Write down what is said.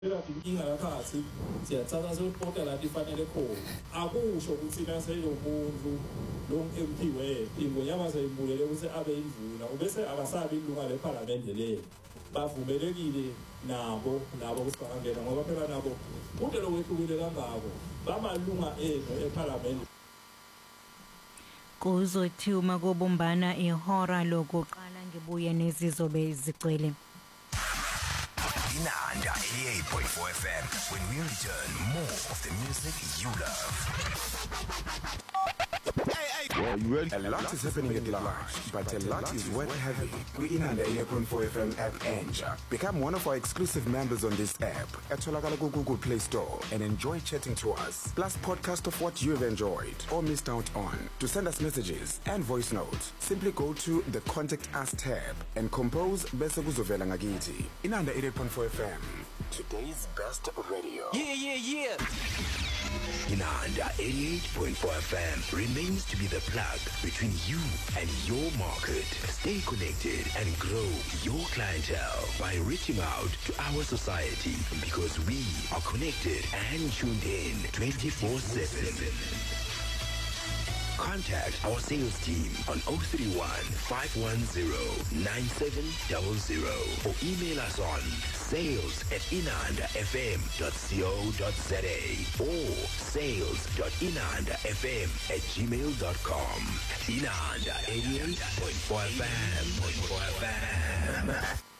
inkinga yakhathi siyathatha sokupokela lifanele khona akusho ukuthi naseyomuntu lo MP wephimbo yama sayibulele ukuthi abe indvuna ubese akasabi ilunga leParliament le bavumelekile nabo ukuthi bangena ngoba phela nabo kude lokwehlukile kangako bamalunga eParliament. Kuzothuma kobumbana ihora lokuqala ngibuye nezizobe zigcwele. Inanda 88.4 FM. When we return, more of the music you love. Well, you ready? A lot is happening at large, but a lot is worth having. We Inanda 88.4 FM app Enja. Become one of our exclusive members on this app at Tolakala Google Play Store and enjoy chatting to us. Plus podcast of what you have enjoyed or missed out on. To send us messages and voice notes, simply go to the Contact Us tab and compose Bese Kuzovela Ngakiti. Inanda 88.4 FM. Today's best radio. Yeah. Inanda 88.4 FM remains to be the plug between you and your market. Stay connected and grow your clientele by reaching out to our society because we are connected and tuned in 24/7. Contact our sales team on 031 510 9700 or email us on sales@inandafm.co.za or sales.inandafm@gmail.com. Inanda 88.4 FM.